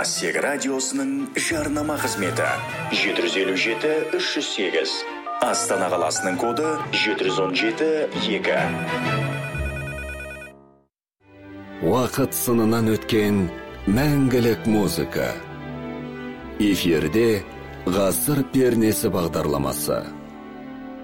Асек радиосының жарнама қызметі 757-308. Астана қаласының коды 717-2. Уақыт сынынан өткен мәңгілік музыка. Эфирде ғасыр пернесі бағдарламасы.